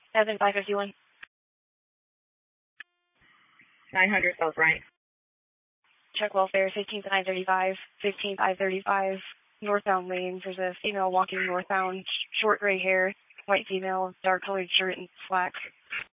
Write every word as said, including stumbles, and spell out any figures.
seven five five one. nine hundred South Right. Check welfare, fifteen nine thirty-five, fifteen five thirty-five, northbound lanes. There's a female walking northbound, short gray hair, white female, dark colored shirt and slacks.